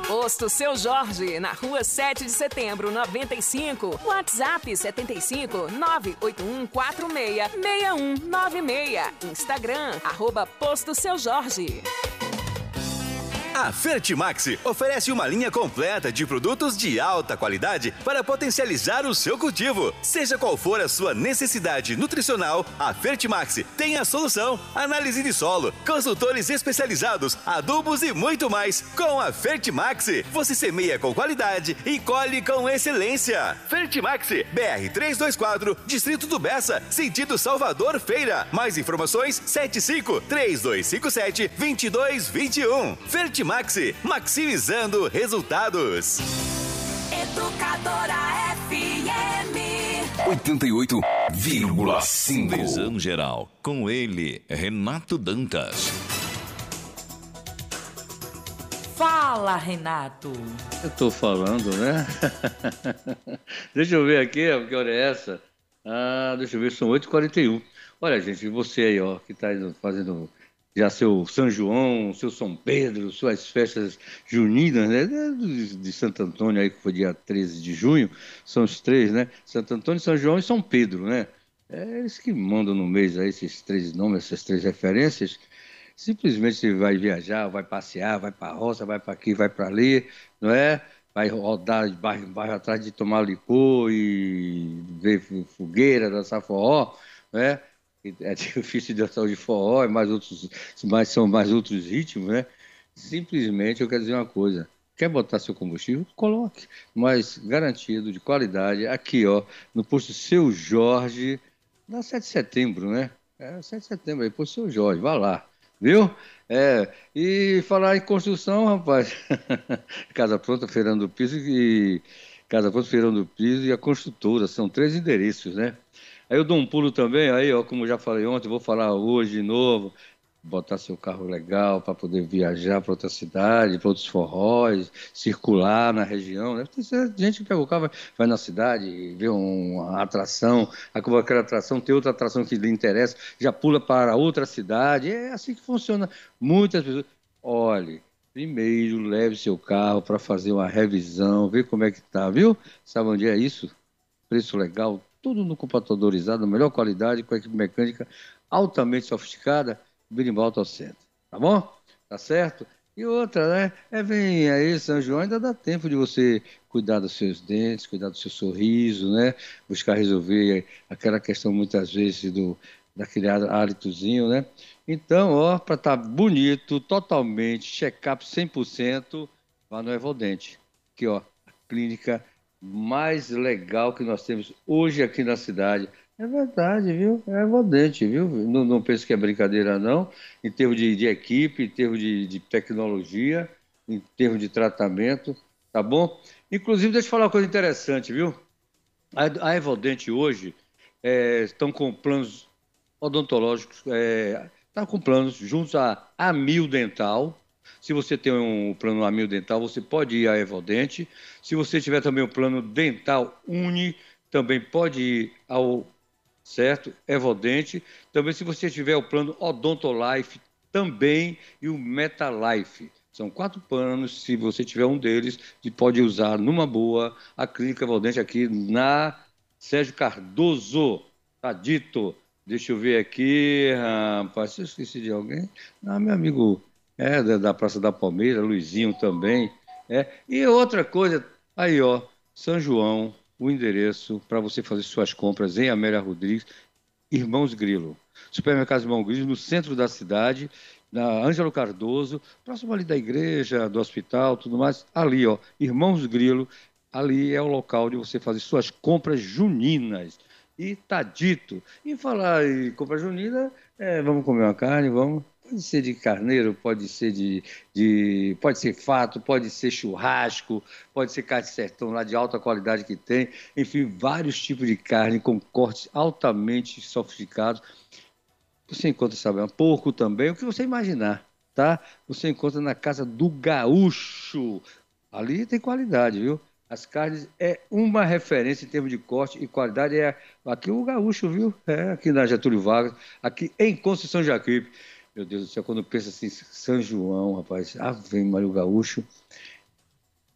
Posto Seu Jorge, na rua 7 de setembro, 95. WhatsApp 75 98146 6196. Instagram, @Posto Seu Jorge. A Fertimax oferece uma linha completa de produtos de alta qualidade para potencializar o seu cultivo. Seja qual for a sua necessidade nutricional, a Fertimax tem a solução. Análise de solo, consultores especializados, adubos e muito mais. Com a Fertimax, você semeia com qualidade e colhe com excelência. Fertimax, BR 324, Distrito do Bessa, sentido Salvador Feira. Mais informações, 75-3257-2221. Fertimax, maximizando resultados. Educadora FM 88,5. Visão geral, com ele, Renato Dantas. Fala, Renato. Eu tô falando, né? Deixa eu ver aqui, ó, que hora é essa? Deixa eu ver, são 8h41. Olha, gente, você aí, ó, que tá fazendo já seu São João, seu São Pedro, suas festas juninas, né? De Santo Antônio, aí que foi dia 13 de junho, são os três, né? Santo Antônio, São João e São Pedro, né? É eles que mandam no mês aí esses três nomes, essas três referências. Simplesmente você vai viajar, vai passear, vai para a roça, vai para aqui, vai para ali, não é? Vai rodar de bairro em bairro atrás de tomar licor e ver fogueira, dançar forró, não é? É difícil dançar de forró, são mais outros ritmos, né? Simplesmente eu quero dizer uma coisa. Quer botar seu combustível? Coloque. Mas garantido, de qualidade, aqui, ó, no posto Seu Jorge, na 7 de setembro, né? 7 de setembro aí, posto Seu Jorge, vá lá. Viu? E falar em construção, rapaz. Casa Pronta, Feirão do Piso e a Construtora, são 3 endereços, né? Aí eu dou um pulo também, aí, ó, como eu já falei ontem, vou falar hoje de novo, botar seu carro legal para poder viajar para outra cidade, para outros forróis, circular na região, né? Tem gente que pega o carro, vai na cidade, vê uma atração, acabou aquela atração, tem outra atração que lhe interessa, já pula para outra cidade, é assim que funciona. Muitas pessoas, olhe, primeiro leve seu carro para fazer uma revisão, ver como é que tá, viu? Sabe onde é isso? Preço legal, tudo no computadorizado, melhor qualidade, com a equipe mecânica altamente sofisticada, Berimbau Auto Center, tá bom? Tá certo? E outra, né? Vem aí São João, ainda dá tempo de você cuidar dos seus dentes, cuidar do seu sorriso, né? Buscar resolver aquela questão, muitas vezes, daquele hálitozinho, né? Então, ó, para estar bonito, totalmente, check-up 100%, vá no Evodente, que, ó, a clínica mais legal que nós temos hoje aqui na cidade. É verdade, viu? É Evodente, viu? Não penso que é brincadeira, não. Em termos de equipe, em termos de tecnologia, em termos de tratamento, tá bom? Inclusive, deixa eu falar uma coisa interessante, viu? A Evodente hoje estão com planos odontológicos, está com planos juntos à Amil Dental. Se você tem um plano Amil Dental, você pode ir à Evodente. Se você tiver também o plano Dental Uni, também pode ir ao Evodente. Também se você tiver o plano Odontolife, também, e o MetaLife. São 4 planos, se você tiver um deles, você pode usar numa boa a Clínica Evodente aqui na Sérgio Cardoso. Tá dito. Deixa eu ver aqui, rapaz, se eu esqueci de alguém. Meu amigo da Praça da Palmeira, Luizinho também. E outra coisa, aí, ó, São João, o endereço para você fazer suas compras em Amélia Rodrigues, Irmãos Grilo. Supermercado Irmãos Grilo, no centro da cidade, na Ângelo Cardoso, próximo ali da igreja, do hospital, tudo mais. Ali, ó, Irmãos Grilo, ali é o local de você fazer suas compras juninas. E tá dito. E falar em compra junina, vamos comer uma carne, vamos. Pode ser de carneiro, pode ser pode ser fato, pode ser churrasco, pode ser carne de sertão lá de alta qualidade que tem. Enfim, vários tipos de carne com cortes altamente sofisticados. Você encontra, sabe, porco também, o que você imaginar, tá? Você encontra na Casa do Gaúcho. Ali tem qualidade, viu? As carnes é uma referência em termos de corte e qualidade. Aqui o Gaúcho, viu? Aqui na Getúlio Vargas, aqui em Conceição Jacuípe. Meu Deus do céu, quando pensa assim, São João, rapaz, Ave Maria, o Gaúcho.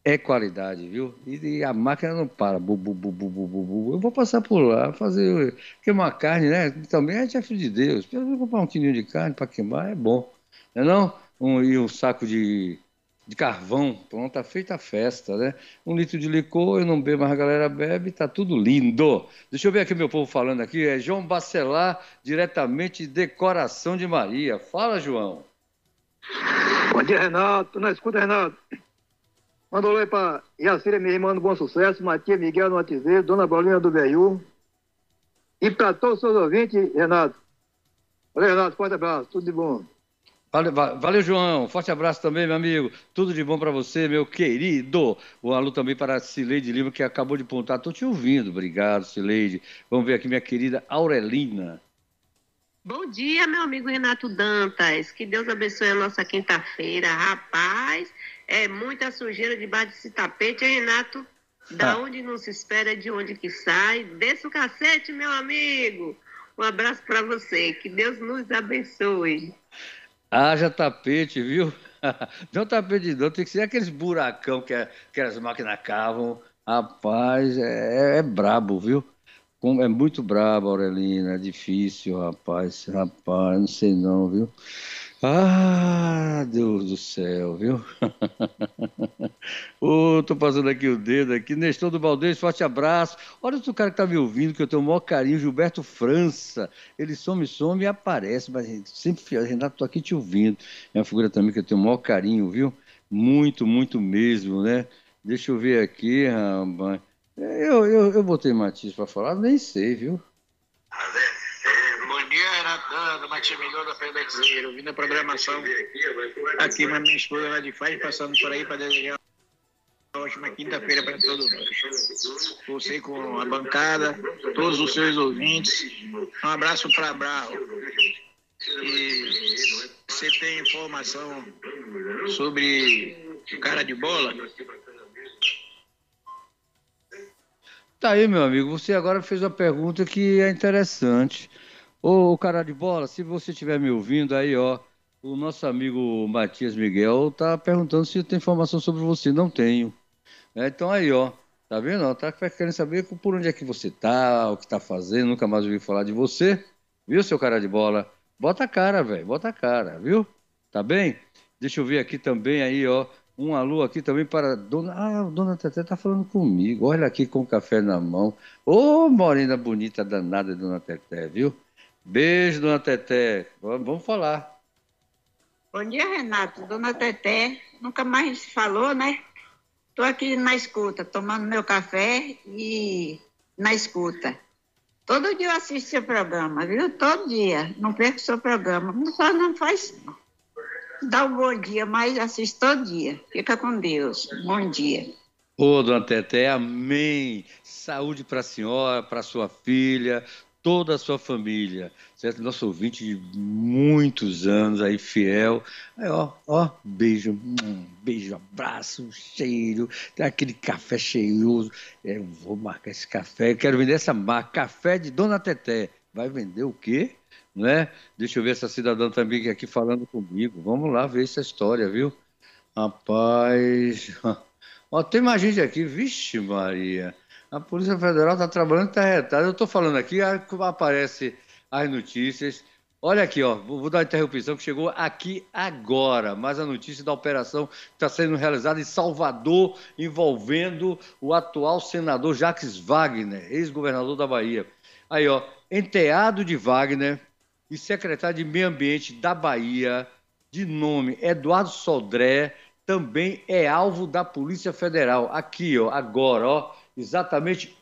é qualidade, viu? E a máquina não para. Bu, bu, bu, bu, bu, bu, bu. Eu vou passar por lá, fazer queimar carne, né? Também é de filho de Deus. Eu vou comprar um quilinho de carne para queimar, é bom. Não é não? E um saco de carvão, pronto, tá feita a festa, né? 1 litro de licor, eu não bebo, mas a galera bebe, tá tudo lindo. Deixa eu ver aqui meu povo falando aqui, é João Bacelar, diretamente de Coração de Maria. Fala, João. Bom dia, Renato. Na escuta, Renato. Manda um oi para Yacira, minha irmã do Bom Sucesso, Matias Miguel no Atizeiro, Dona Bolinha do Veiú. E para todos os seus ouvintes, Renato. Valeu, Renato. Forte abraço. Tudo de bom. Valeu, João. Forte abraço também, meu amigo. Tudo de bom para você, meu querido. Um alô também para a Cileide Lima, que acabou de apontar. Estou te ouvindo. Obrigado, Cileide. Vamos ver aqui minha querida Aurelina. Bom dia, meu amigo Renato Dantas. Que Deus abençoe a nossa quinta-feira. Rapaz, é muita sujeira debaixo desse tapete, hein, Renato? Da onde não se espera, de onde que sai. Desça o cacete, meu amigo. Um abraço para você. Que Deus nos abençoe. Haja tapete, viu? Não tapete não, tem que ser aqueles buracão que as máquinas cavam. Rapaz, é brabo, viu? É muito brabo, Aurelina, é difícil, rapaz, não sei não, viu? Ah, Deus do céu, viu? Tô passando aqui o dedo aqui. Nestor do Valdez, forte abraço. Olha o cara que tá me ouvindo, que eu tenho o maior carinho, Gilberto França. Ele some e aparece, mas sempre, Renato, tô aqui te ouvindo. É uma figura também que eu tenho o maior carinho, viu? Muito, muito mesmo, né? Deixa eu ver aqui, rapaz. Eu botei Matias para falar, nem sei, viu? Bom dia, Renato, Matias Miguel da Pedexeira, ouvindo a programação aqui, mas minha esposa lá de faz, passando por aí para desejar uma ótima quinta-feira para todos nós. Você com a bancada, todos os seus ouvintes, um abraço para Brau. E você tem informação sobre o cara de bola? Tá aí, meu amigo, você agora fez uma pergunta que é interessante. Ô, cara de bola, se você estiver me ouvindo aí, ó, o nosso amigo Matias Miguel tá perguntando se tem informação sobre você. Não tenho. Então aí, ó, tá vendo? Ó, tá querendo saber por onde é que você tá, o que tá fazendo, nunca mais ouvi falar de você. Viu, seu cara de bola? Bota a cara, velho, bota a cara, viu? Tá bem? Deixa eu ver aqui também aí, ó. Um alô aqui também para Dona... Ah, Dona Teté tá falando comigo. Olha aqui com o café na mão. Ô, morena bonita danada, Dona Teté, viu? Beijo, Dona Teté. Vamos falar. Bom dia, Renato. Dona Teté, nunca mais se falou, né? Tô aqui na escuta, tomando meu café e na escuta. Todo dia eu assisto seu programa, viu? Todo dia. Não perco seu programa. Só não faz... Dá um bom dia, mas assisto todo dia. Fica com Deus. Bom dia. Ô, Dona Teté, amém. Saúde para a senhora, para sua filha, toda a sua família. Certo? Nosso ouvinte de muitos anos aí, fiel. Aí, ó, beijo, beijo, abraço, cheiro. Tem aquele café cheiroso. Eu vou marcar esse café. Eu quero vender essa marca, café de Dona Teté. Vai vender o quê? Não é? Deixa eu ver essa cidadã também aqui falando comigo. Vamos lá ver essa história, viu? Rapaz. Ó, tem mais gente aqui. Vixe, Maria. A Polícia Federal está trabalhando, está retada. Eu estou falando aqui, aparece as notícias. Olha aqui, ó. Vou dar uma interrupção que chegou aqui agora. Mas a notícia da operação está sendo realizada em Salvador, envolvendo o atual senador Jacques Wagner, ex-governador da Bahia. Aí, ó. Enteado de Wagner e secretário de Meio Ambiente da Bahia, de nome Eduardo Sodré, também é alvo da Polícia Federal. Aqui, ó, agora, ó, exatamente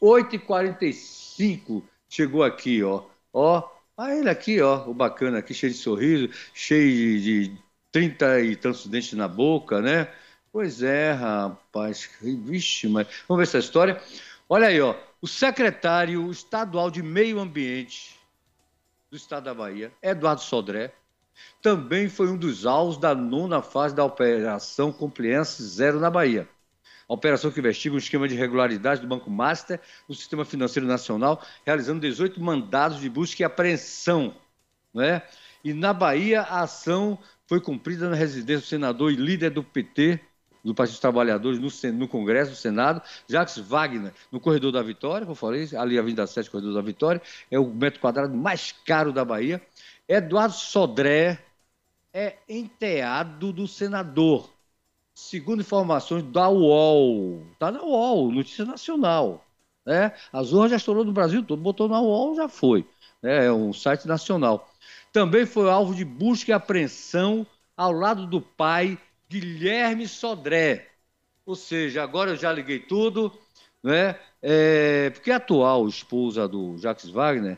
8h45 chegou aqui, ó. Ó, ele aqui, ó, o bacana aqui, cheio de sorriso, cheio de 30 e tantos dentes na boca, né? Pois é, rapaz, vixe, mas vamos ver essa história. Olha aí, ó, o secretário estadual de Meio Ambiente do estado da Bahia, Eduardo Sodré, também foi um dos alvos da 9ª fase da Operação Compliance Zero na Bahia. A operação que investiga um esquema de irregularidade do Banco Master no Sistema Financeiro Nacional, realizando 18 mandados de busca e apreensão. Né? E na Bahia, a ação foi cumprida na residência do senador e líder do PT, do Partido dos Trabalhadores no Congresso, no Senado. Jacques Wagner, no Corredor da Vitória, como eu falei, ali a Avenida 7, Corredor da Vitória, é o metro quadrado mais caro da Bahia. Eduardo Sodré é enteado do senador, segundo informações da UOL. Está na UOL, Notícia Nacional. Né? A Zorra já estourou no Brasil todo, botou na UOL, já foi. É um site nacional. Também foi alvo de busca e apreensão ao lado do pai, Guilherme Sodré. Ou seja, agora eu já liguei tudo, né? Porque a atual esposa do Jacques Wagner,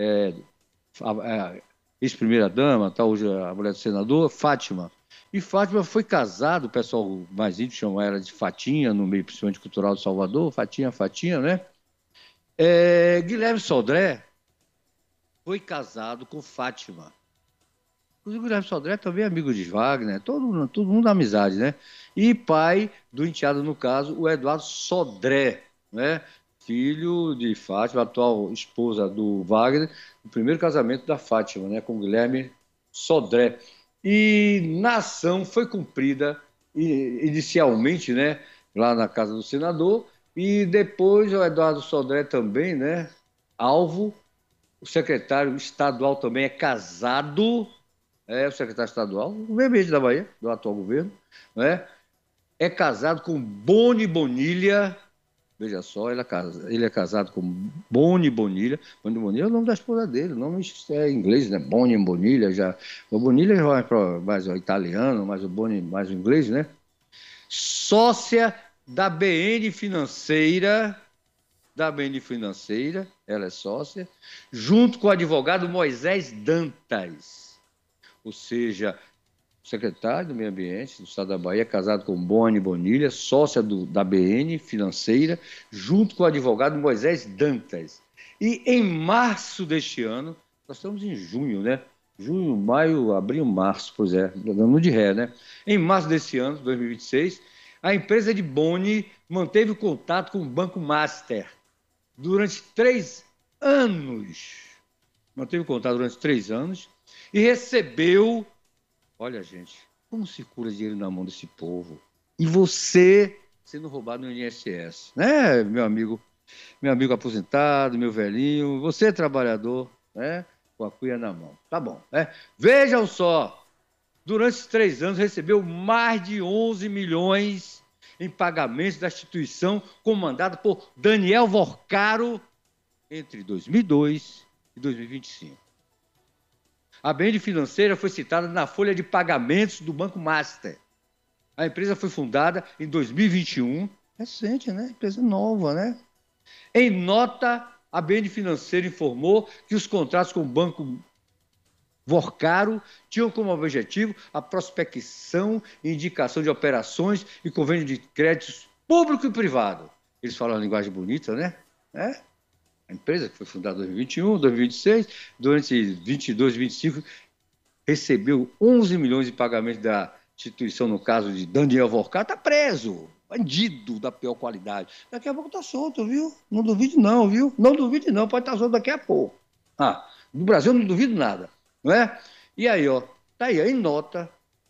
a ex-primeira-dama, tá, hoje a mulher do senador, Fátima. E Fátima foi casada, o pessoal mais íntimo chama ela de Fatinha, no meio principalmente cultural de Salvador, Fatinha, né? Guilherme Sodré foi casado com Fátima. O Guilherme Sodré também é amigo de Wagner, todo mundo da amizade, né? E pai do enteado, no caso, o Eduardo Sodré, né? Filho de Fátima, atual esposa do Wagner, o primeiro casamento da Fátima, né? Com Guilherme Sodré. E na ação foi cumprida inicialmente, né? Lá na casa do senador, e depois o Eduardo Sodré também, né? Alvo. O secretário estadual também é casado, o secretário estadual, o meio ambiente da Bahia, do atual governo, né? É casado com Boni Bonilha. Veja só, ele é casado com Boni Bonilha. Boni Bonilha é o nome da esposa dele, o nome é inglês, né? Boni Bonilha, já. O Bonilha já vai para mais o italiano, mais o Boni, mais o inglês, né? Sócia da BN Financeira, ela é sócia, junto com o advogado Moisés Dantas, ou seja, secretário do Meio Ambiente do Estado da Bahia, casado com Boni Bonilha, sócia da BN Financeira, junto com o advogado Moisés Dantas. E em março deste ano, nós estamos em junho, né? Junho, maio, abril, março, pois é, dando de ré, né? Em março desse ano, 2026, a empresa de Boni manteve o contato com o Banco Master durante 3 anos. Manteve o contato durante 3 anos e recebeu... Olha, gente, como circula dinheiro na mão desse povo? E você sendo roubado no INSS, né, meu amigo aposentado, meu velhinho, você é trabalhador, né, com a cuia na mão. Tá bom, né? Vejam só, durante esses 3 anos recebeu mais de 11 milhões em pagamentos da instituição comandada por Daniel Vorcaro entre 2002 e 2025. A BN Financeira foi citada na folha de pagamentos do Banco Master. A empresa foi fundada em 2021, recente, né? Empresa nova, né? Em nota, a BN Financeira informou que os contratos com o Banco Vorcaro tinham como objetivo a prospecção e indicação de operações e convênio de créditos público e privado. Eles falam a linguagem bonita, né? A empresa que foi fundada em 2021, 2026, durante 2022 e 2025, recebeu 11 milhões de pagamentos da instituição, no caso de Daniel Vorcaro, está preso, bandido da pior qualidade. Daqui a pouco está solto, viu? Não duvide não, viu? Não duvide não, pode estar solto daqui a pouco. No Brasil eu não duvido nada, não é? E aí, ó, tá aí, em nota,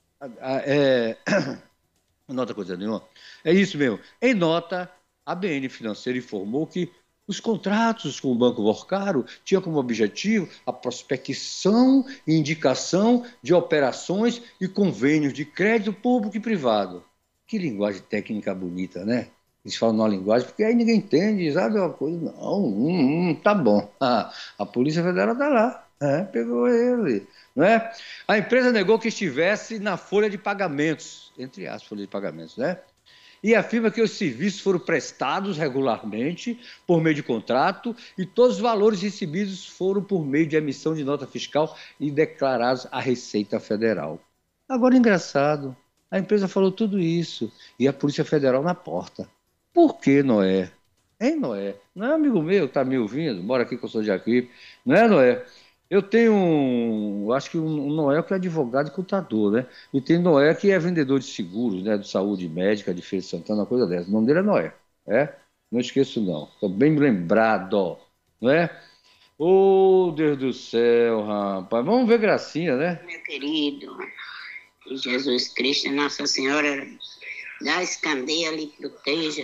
nota coisa nenhuma, é isso mesmo, em nota, a BN Financeira informou que os contratos com o Banco Vorcaro tinham como objetivo a prospecção e indicação de operações e convênios de crédito público e privado. Que linguagem técnica bonita, né? Eles falam numa linguagem, porque aí ninguém entende, sabe uma coisa? Não, tá bom. A Polícia Federal está lá, pegou ele, não é? A empresa negou que estivesse na folha de pagamentos, entre as folhas de pagamentos, né? E afirma que os serviços foram prestados regularmente por meio de contrato e todos os valores recebidos foram por meio de emissão de nota fiscal e declarados à Receita Federal. Agora, engraçado, a empresa falou tudo isso e a Polícia Federal na porta. Por que, Noé? Hein, Noé? Não é amigo meu que está me ouvindo? Mora aqui que eu sou de Jacuípe. Não é, Noé? Eu tenho acho que um Noé que é advogado e contador, né? E tem Noé que é vendedor de seguros, né? De saúde médica, de Feira de Santana, uma coisa dessa. O nome dele é Noé, Não esqueço, não. Estou bem lembrado, não é? Oh, Deus do céu, rapaz. Vamos ver gracinha, né? Meu querido, que Jesus Cristo e Nossa Senhora dá as candeias, lhe proteja.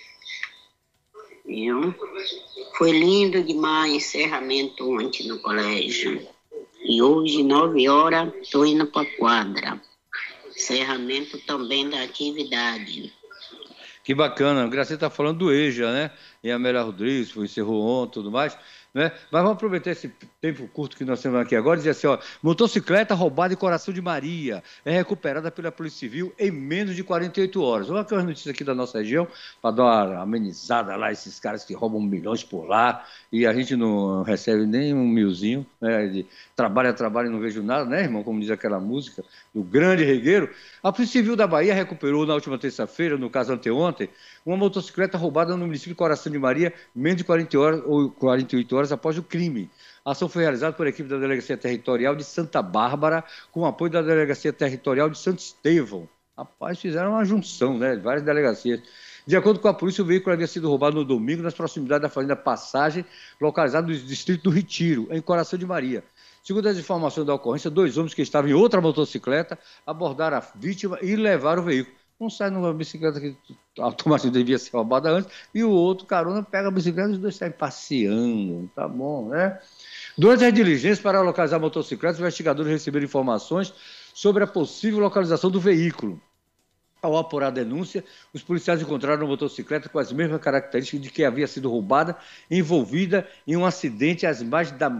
Viu? Foi lindo demais o encerramento ontem no colégio. E hoje, 9 horas, estou indo para a quadra. Encerramento também da atividade. Que bacana. A Gracinha está falando do EJA, né? E a Amélia Rodrigues, foi encerrou ontem e tudo mais. Né? Mas vamos aproveitar esse tempo curto que nós temos aqui agora e dizer assim, ó, motocicleta roubada em Coração de Maria é recuperada pela Polícia Civil em menos de 48 horas. Vamos aqui as notícias aqui da nossa região para dar uma amenizada lá, esses caras que roubam milhões por lá e a gente não recebe nem um milzinho, né? De trabalho a trabalho e não vejo nada, né, irmão? Como diz aquela música do grande regueiro. A Polícia Civil da Bahia recuperou na última terça-feira, no caso anteontem, uma motocicleta roubada no município de Coração de Maria menos de 40 horas, ou 48 horas após o crime. A ação foi realizada por equipe da Delegacia Territorial de Santa Bárbara, com apoio da Delegacia Territorial de Santo Estevão. Rapaz, fizeram uma junção, né, de várias delegacias. De acordo com a polícia, o veículo havia sido roubado no domingo nas proximidades da Fazenda Passagem, localizada no distrito do Retiro, em Coração de Maria. Segundo as informações da ocorrência, 2 homens que estavam em outra motocicleta abordaram a vítima e levaram o veículo. Um sai numa bicicleta que automaticamente devia ser roubada antes, e o outro, carona, pega a bicicleta e os dois saem passeando. Tá bom, né? Durante as diligências para localizar a motocicleta, os investigadores receberam informações sobre a possível localização do veículo. Ao apurar a denúncia, os policiais encontraram uma motocicleta com as mesmas características de que havia sido roubada, envolvida em um acidente às margens da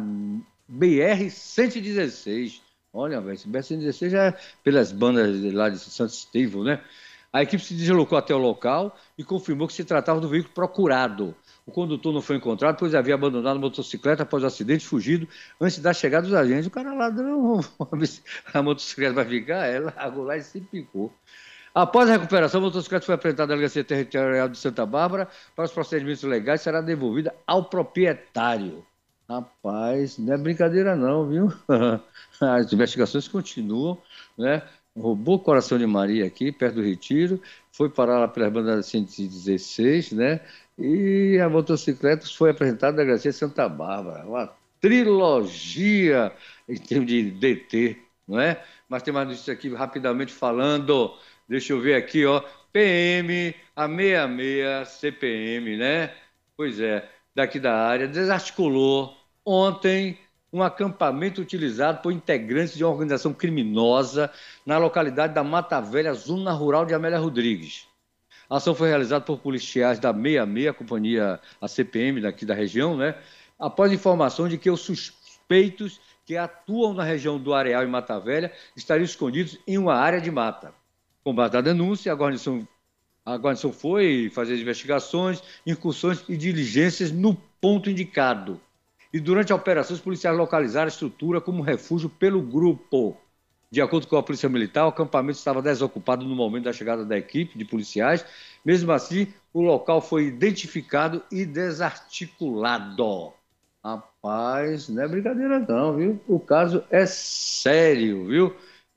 BR-116. Olha, velho, esse BR-116 já é pelas bandas lá de Santo Estevão, né? A equipe se deslocou até o local e confirmou que se tratava do veículo procurado. O condutor não foi encontrado, pois havia abandonado a motocicleta após o acidente, fugido antes da chegada dos agentes. O cara lá deu a motocicleta vai ficar, ela largou lá e se picou. Após a recuperação, a motocicleta foi apresentada à Delegacia Territorial de Santa Bárbara para os procedimentos legais e será devolvida ao proprietário. Rapaz, não é brincadeira não, viu? As investigações continuam, né? Roubou Coração de Maria aqui, perto do Retiro, foi parar lá pelas bandas 116, né? E a motocicleta foi apresentada na Delegacia Santa Bárbara. Uma trilogia em termos de DT, não é? Mas tem mais notícia aqui rapidamente falando. Deixa eu ver aqui, ó. PM, a 66 CPM, né? Pois é, daqui da área, desarticulou ontem um acampamento utilizado por integrantes de uma organização criminosa na localidade da Mata Velha, zona rural de Amélia Rodrigues. A ação foi realizada por policiais da 66, a companhia, a CPM daqui da região, né? Após informação de que os suspeitos que atuam na região do Areal e Mata Velha estariam escondidos em uma área de mata. Com base na denúncia, a guarnição foi fazer as investigações, incursões e diligências no ponto indicado. E durante a operação, os policiais localizaram a estrutura como refúgio pelo grupo. De acordo com a Polícia Militar, o acampamento estava desocupado no momento da chegada da equipe de policiais. Mesmo assim, o local foi identificado e desarticulado. Rapaz, não é brincadeira não, viu? O caso é sério, viu?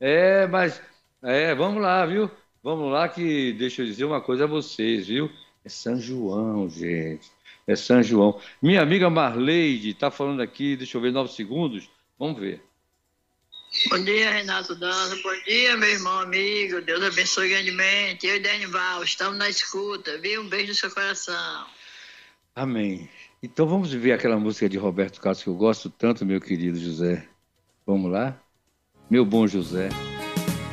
Vamos lá, viu? Vamos lá que deixa eu dizer uma coisa a vocês, viu? É São João, gente. É São João. Minha amiga Marleide está falando aqui, deixa eu ver, 9 segundos. Vamos ver. Bom dia, Renato Dantas. Bom dia, meu irmão, amigo. Deus abençoe grandemente. Eu e Denival, estamos na escuta, viu? Um beijo no seu coração. Amém. Então vamos ver aquela música de Roberto Carlos que eu gosto tanto, meu querido José. Vamos lá? Meu bom José.